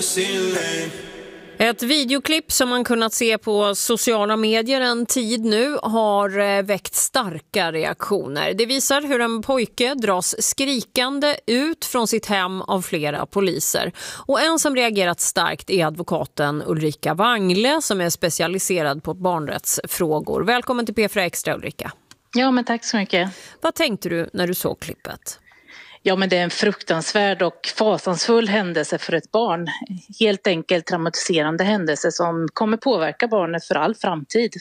Ett videoklipp som man kunnat se på sociala medier en tid nu har väckt starka reaktioner. Det visar hur en pojke dras skrikande ut från sitt hem av flera poliser. Och en som reagerat starkt är advokaten Ulrika Wangle som är specialiserad på barnrättsfrågor. Välkommen till P4 Extra, Ulrika. Ja, men tack så mycket. Vad tänkte du när du såg klippet? Ja, men det är en fruktansvärd och fasansfull händelse för ett barn. Helt enkelt traumatiserande händelse som kommer påverka barnet för all framtid.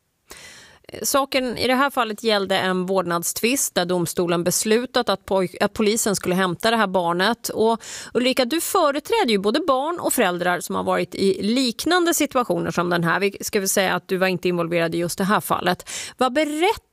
Saken i det här fallet gällde en vårdnadstvist där domstolen beslutat att polisen skulle hämta det här barnet. Och Ulrika, du företräder ju både barn och föräldrar som har varit i liknande situationer som den här. Vi ska väl säga att du var inte involverad i just det här fallet. Vad berättar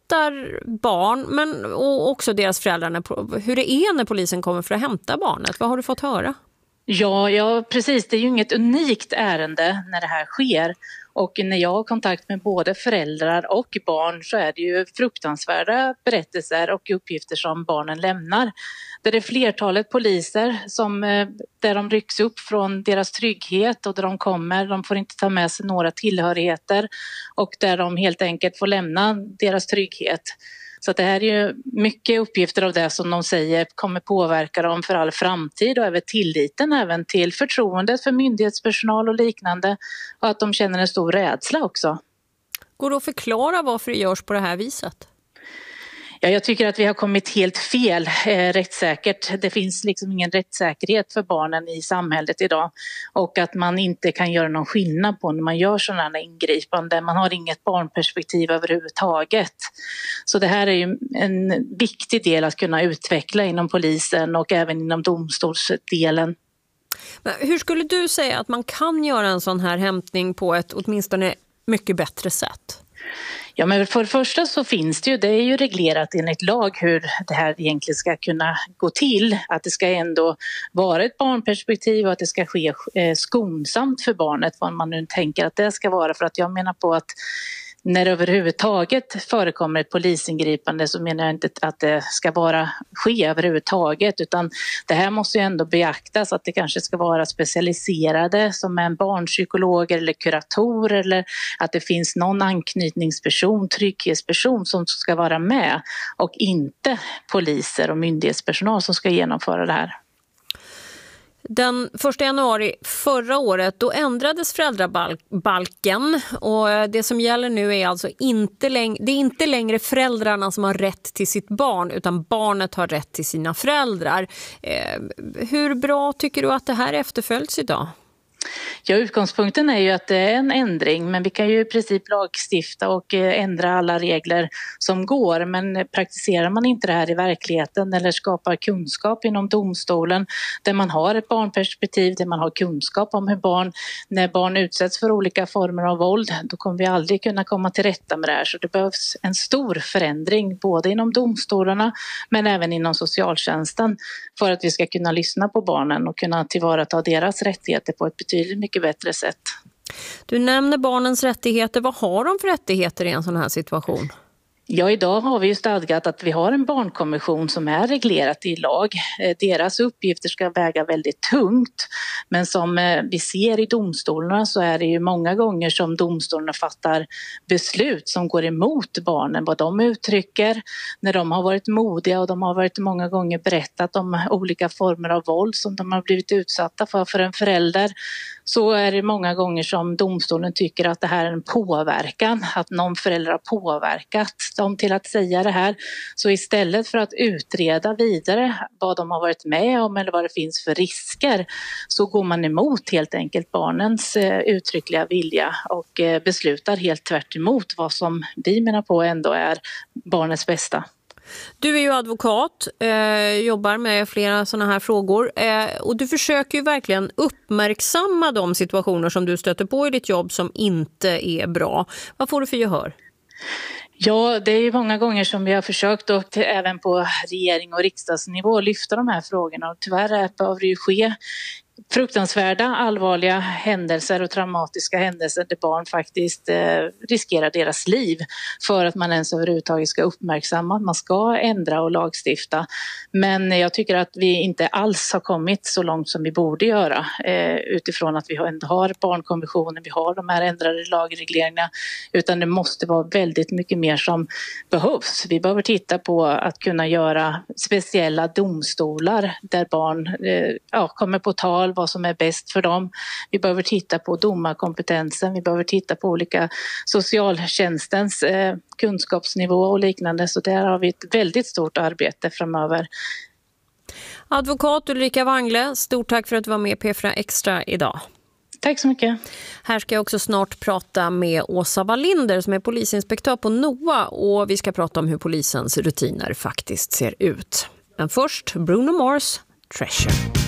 barn och också deras föräldrar hur det är när polisen kommer för att hämta barnet? Vad har du fått höra? Ja, precis. Det är ju inget unikt ärende när det här sker. Och när jag har kontakt med både föräldrar och barn så är det ju fruktansvärda berättelser och uppgifter som barnen lämnar. Där det är flertalet poliser där de rycks upp från deras trygghet och där de får inte ta med sig några tillhörigheter och där de helt enkelt får lämna deras trygghet. Så att det här är ju mycket uppgifter av det som de säger kommer påverka dem för all framtid och även tilliten även till förtroendet för myndighetspersonal och liknande och att de känner en stor rädsla också. Går det att förklara varför det görs på det här viset? Ja, jag tycker att vi har kommit helt fel rättssäkert. Det finns liksom ingen rättssäkerhet för barnen i samhället idag och att man inte kan göra någon skillnad på när man gör sådana här ingripanden. Man har inget barnperspektiv överhuvudtaget. Så det här är ju en viktig del att kunna utveckla inom polisen och även inom domstolsdelen. Men hur skulle du säga att man kan göra en sån här hämtning på ett åtminstone mycket bättre sätt? Ja, men för det första så finns det är ju reglerat enligt lag hur det här egentligen ska kunna gå till. Att det ska ändå vara ett barnperspektiv och att det ska ske skonsamt för barnet, vad man nu tänker att det ska vara. För att jag menar på att när det överhuvudtaget förekommer ett polisingripande så menar jag inte att det ska ske överhuvudtaget utan det här måste ju ändå beaktas att det kanske ska vara specialiserade som en barnpsykolog eller kurator eller att det finns någon anknytningsperson, trygghetsperson som ska vara med och inte poliser och myndighetspersonal som ska genomföra det här. Den 1 januari förra året då ändrades föräldrabalken och det som gäller nu är alltså inte längre föräldrarna som har rätt till sitt barn utan barnet har rätt till sina föräldrar. Hur bra tycker du att det här efterföljs idag? Ja, utgångspunkten är ju att det är en ändring men vi kan ju i princip lagstifta och ändra alla regler som går men praktiserar man inte det här i verkligheten eller skapar kunskap inom domstolen där man har ett barnperspektiv, där man har kunskap om när barn utsätts för olika former av våld, då kommer vi aldrig kunna komma till rätta med det här så det behövs en stor förändring både inom domstolarna men även inom socialtjänsten för att vi ska kunna lyssna på barnen och kunna tillvarata deras rättigheter på ett betydligt mycket bättre sätt. Du nämner barnens rättigheter. Vad har de för rättigheter i en sån här situation? Ja, idag har vi ju stadgat att vi har en barnkonvention som är reglerat i lag. Deras uppgifter ska väga väldigt tungt. Men som vi ser i domstolarna så är det ju många gånger som domstolarna fattar beslut som går emot barnen. Vad de uttrycker när de har varit modiga och de har varit många gånger berättat om olika former av våld som de har blivit utsatta för en förälder. Så är det många gånger som domstolen tycker att det här är en påverkan, att någon förälder har påverkat dem till att säga det här. Så istället för att utreda vidare vad de har varit med om eller vad det finns för risker så går man emot helt enkelt barnens uttryckliga vilja och beslutar helt tvärt emot vad som vi menar på ändå är barnets bästa. Du är ju advokat, jobbar med flera sådana här frågor och du försöker ju verkligen uppmärksamma de situationer som du stöter på i ditt jobb som inte är bra. Vad får du för gehör? Ja, det är ju många gånger som vi har försökt och även på regering- och riksdagsnivå lyfta de här frågorna och tyvärr behöver det ju ske fruktansvärda, allvarliga händelser och traumatiska händelser där barn faktiskt riskerar deras liv för att man ens överhuvudtaget ska uppmärksamma att man ska ändra och lagstifta. Men jag tycker att vi inte alls har kommit så långt som vi borde göra utifrån att vi ändå har barnkonventionen, vi har de här ändrade lagregleringarna, utan det måste vara väldigt mycket mer som behövs. Vi behöver titta på att kunna göra speciella domstolar där barn kommer på tal vad som är bäst för dem. Vi behöver titta på domarkompetensen, vi behöver titta på olika socialtjänstens kunskapsnivå och liknande. Så där har vi ett väldigt stort arbete framöver. Advokat Ulrika Wangle, stort tack för att du var med i P4 Extra idag. Tack så mycket. Här ska jag också snart prata med Åsa Wallinder som är polisinspektör på NOA, och vi ska prata om hur polisens rutiner faktiskt ser ut. Men först Bruno Mars, Treasure.